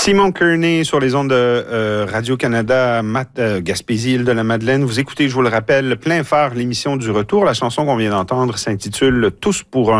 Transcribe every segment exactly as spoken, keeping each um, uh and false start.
Simon Kearney sur les ondes de euh, Radio-Canada, Mat- euh, Gaspésie-Île-de-la-Madeleine. Vous écoutez, je vous le rappelle, plein phare, l'émission du retour. La chanson qu'on vient d'entendre s'intitule « Tous pour un ».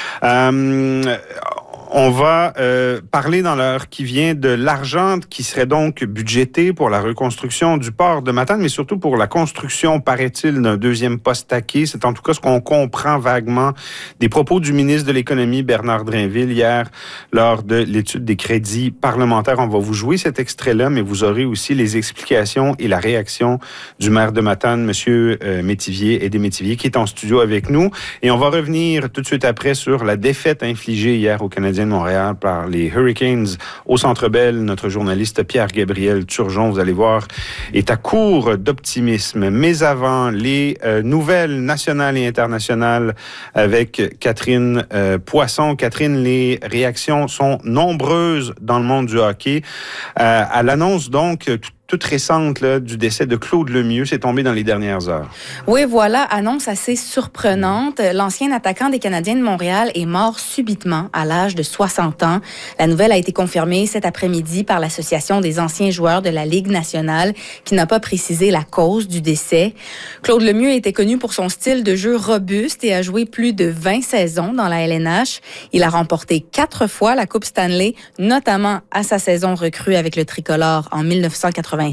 Euh, On va euh, parler dans l'heure qui vient de l'argent qui serait donc budgété pour la reconstruction du port de Matane, mais surtout pour la construction, paraît-il, d'un deuxième poste à quai. C'est en tout cas ce qu'on comprend vaguement des propos du ministre de l'Économie, Bernard Drinville, hier, lors de l'étude des crédits parlementaires. On va vous jouer cet extrait-là, mais vous aurez aussi les explications et la réaction du maire de Matane, M. Euh, Métivier, Aidé Métivier, qui est en studio avec nous. Et on va revenir tout de suite après sur la défaite infligée hier aux Canadiens de Montréal par les Hurricanes au Centre Bell. Notre journaliste Pierre-Gabriel Turgeon, vous allez voir, est à court d'optimisme. Mais avant, les euh, nouvelles nationales et internationales avec Catherine euh, Poisson. Catherine, les réactions sont nombreuses dans le monde du hockey. Euh, à l'annonce, donc, tout toute récente là, du décès de Claude Lemieux, c'est tombé dans les dernières heures. Oui, voilà, annonce assez surprenante. L'ancien attaquant des Canadiens de Montréal est mort subitement à l'âge de soixante ans. La nouvelle a été confirmée cet après-midi par l'Association des anciens joueurs de la Ligue nationale qui n'a pas précisé la cause du décès. Claude Lemieux était connu pour son style de jeu robuste et a joué plus de vingt saisons dans la L N H. Il a remporté quatre fois la Coupe Stanley, notamment à sa saison recrue avec le tricolore en dix-neuf cent quatre-vingt-six.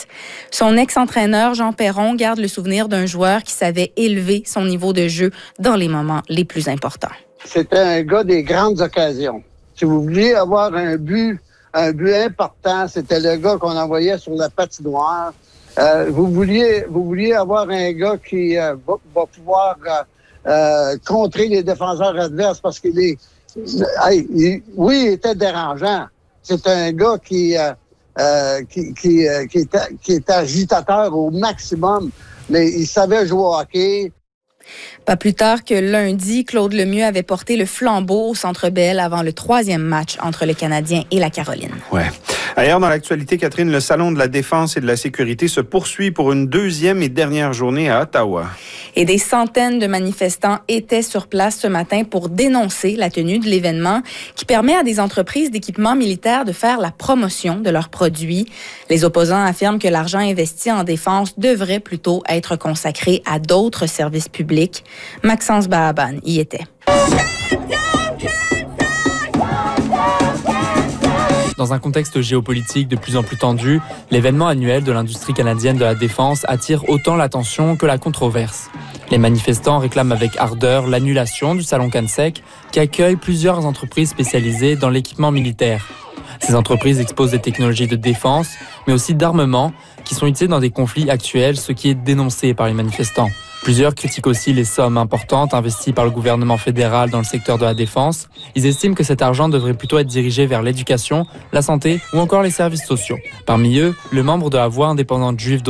Son ex-entraîneur, Jean Perron, garde le souvenir d'un joueur qui savait élever son niveau de jeu dans les moments les plus importants. C'était un gars des grandes occasions. Si vous vouliez avoir un but, un but important, c'était le gars qu'on envoyait sur la patinoire. Euh, vous vouliez, vous vouliez avoir un gars qui euh, va, va pouvoir euh, euh, contrer les défenseurs adverses parce qu'il est, hey, il, oui, il était dérangeant. C'est un gars qui euh, Euh, qui, qui, euh, qui, était, qui était agitateur au maximum, mais il savait jouer au hockey. Pas plus tard que lundi, Claude Lemieux avait porté le flambeau au Centre Bell avant le troisième match entre le Canadien et la Caroline. Ouais. Ailleurs dans l'actualité, Catherine, le Salon de la défense et de la sécurité se poursuit pour une deuxième et dernière journée à Ottawa. Et des centaines de manifestants étaient sur place ce matin pour dénoncer la tenue de l'événement qui permet à des entreprises d'équipements militaires de faire la promotion de leurs produits. Les opposants affirment que l'argent investi en défense devrait plutôt être consacré à d'autres services publics. Maxence Bahaban y était. Dans un contexte géopolitique de plus en plus tendu, l'événement annuel de l'industrie canadienne de la défense attire autant l'attention que la controverse. Les manifestants réclament avec ardeur l'annulation du Salon CanSec qui accueille plusieurs entreprises spécialisées dans l'équipement militaire. Ces entreprises exposent des technologies de défense, mais aussi d'armement, qui sont utilisées dans des conflits actuels, ce qui est dénoncé par les manifestants. Plusieurs critiquent aussi les sommes importantes investies par le gouvernement fédéral dans le secteur de la défense. Ils estiment que cet argent devrait plutôt être dirigé vers l'éducation, la santé ou encore les services sociaux. Parmi eux, le membre de la Voix indépendante juive